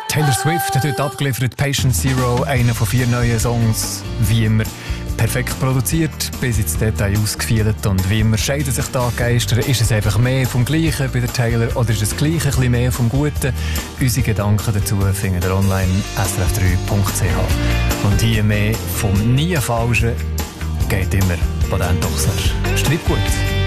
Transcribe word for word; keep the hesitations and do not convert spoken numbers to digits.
Taylor Swift hat heute abgeliefert, Patient Zero, einer von vier neuen Songs, wie immer perfekt produziert, bis ins Detail ausgefeilt. Und wie immer scheiden sich da Geister. Ist es einfach mehr vom Gleichen bei der Taylor oder ist es gleich ein bisschen mehr vom Guten? Unsere Gedanken dazu findet ihr online s r f drei punkt c h. Und hier mehr vom nie Falschen geht immer Patent doch sehr. Strip gut.